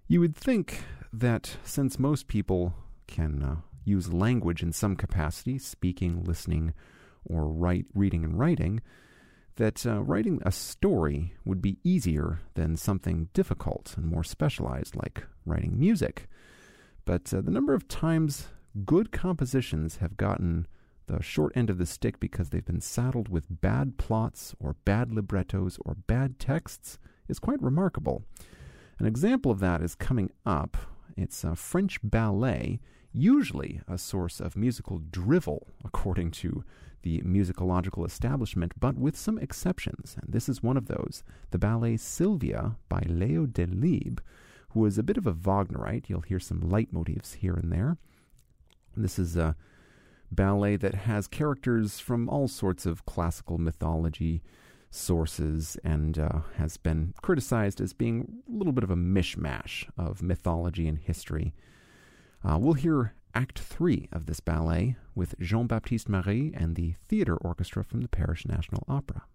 You would think that since most people can use language in some capacity, speaking, listening, or reading and writing, that writing a story would be easier than something difficult and more specialized like writing music. But the number of times good compositions have gotten the short end of the stick because they've been saddled with bad plots or bad librettos or bad texts is quite remarkable. An example of that is coming up. It's a French ballet, usually a source of musical drivel, according to the musicological establishment, but with some exceptions. And this is one of those, the ballet Sylvia by Léo Delibes, who is a bit of a Wagnerite. You'll hear some leitmotifs here and there. This is a ballet that has characters from all sorts of classical mythology sources and has been criticized as being a little bit of a mishmash of mythology and history. We'll hear Act 3 of this ballet with Jean-Baptiste Marie and the theater orchestra from the Paris National Opera.